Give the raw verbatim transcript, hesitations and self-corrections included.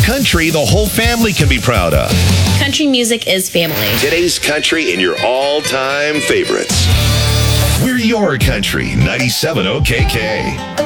country the whole family can be proud of. Country music is family. Today's country and your all-time favorites. We're your country, ninety-seven O K K.